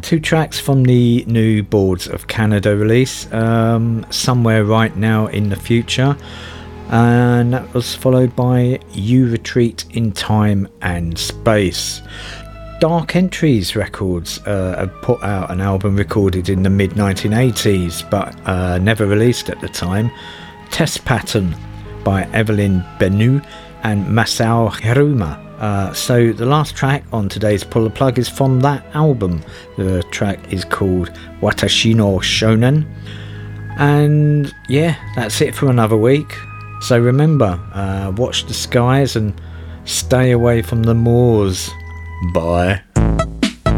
2 tracks from the new Boards of Canada release, Somewhere Right Now in the Future, and that was followed by You Retreat in Time and Space. Dark Entries Records have put out an album recorded in the mid-1980s but never released at the time, Test Pattern by Evelyn Benu and Masao Hiruma. So the last track on today's Pull the Plug is from that album. The track is called Watashi no Shonen. And yeah, that's it for another week. So remember, watch the skies and stay away from the moors. Bye.